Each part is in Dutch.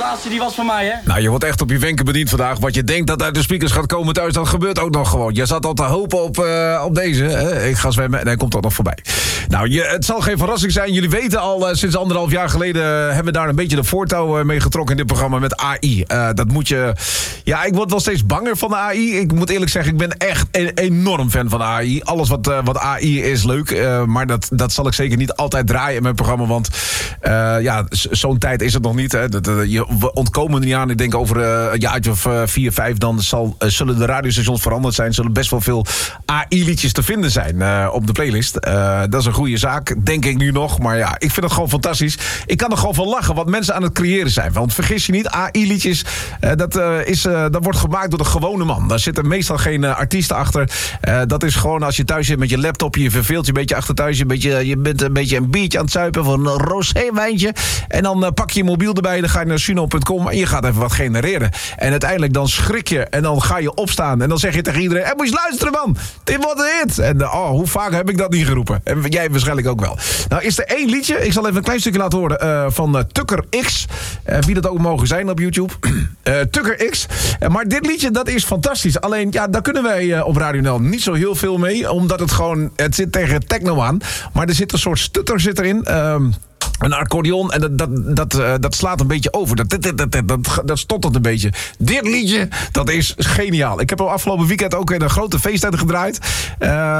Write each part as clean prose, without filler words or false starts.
laatste die was van mij, hè? Nou, je wordt echt op je wenken bediend vandaag. Wat je denkt dat uit de speakers gaat komen thuis, dat gebeurt ook nog gewoon. Je zat al te hopen op deze. Hè? Ik ga zwemmen en hij komt ook nog voorbij. Nou, het zal geen verrassing zijn. Jullie weten al, sinds 1,5 jaar geleden hebben we daar een beetje de voortouw mee getrokken in dit programma met AI. Dat moet je... Ja, ik word wel steeds banger van de AI. Ik moet eerlijk zeggen, ik ben echt enorm fan van de AI. Alles wat AI is leuk. Maar dat zal ik zeker niet altijd draaien in mijn programma. Want zo'n tijd is het nog niet. Hè. We ontkomen er niet aan. Ik denk over een jaartje of 4, 5... dan zullen de radiostations veranderd zijn. Zullen best wel veel AI-liedjes te vinden zijn op de playlist. Dat is een goede zaak, denk ik nu nog. Maar ja, ik vind het gewoon fantastisch. Ik kan er gewoon van lachen wat mensen aan het creëren zijn. Want vergis je niet, AI-liedjes... dat wordt gemaakt door de gewone man. Daar zitten meestal geen artiesten achter. Dat is gewoon als je thuis zit met je laptop... je verveelt je een beetje achter thuis... je bent een beetje een biertje aan het zuipen... van een rosé-wijntje. En dan pak je je mobiel erbij... dan ga je naar suno.com en je gaat even wat genereren. En uiteindelijk dan schrik je... en dan ga je opstaan... en dan zeg je tegen iedereen... moet je eens luisteren, man! Dit wordt een hit! En hoe vaak heb ik dat niet geroepen? En jij waarschijnlijk ook wel. Nou, is er één liedje... ik zal even een klein stukje laten horen... van Tucker X. Wie dat ook mogen zijn op YouTube. Tucker X. Maar dit liedje, dat is fantastisch. Alleen, ja, daar kunnen wij op Radio NL niet zo heel veel mee. Omdat het zit tegen techno aan. Maar er zit een soort stutter erin. Een accordeon en dat slaat een beetje over. Dat stottert een beetje. Dit liedje, dat is geniaal. Ik heb hem afgelopen weekend ook in een grote feesttent gedraaid.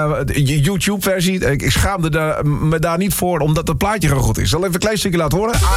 YouTube-versie. Ik schaamde me daar niet voor, omdat het plaatje gewoon goed is. Ik zal even een klein stukje laten horen.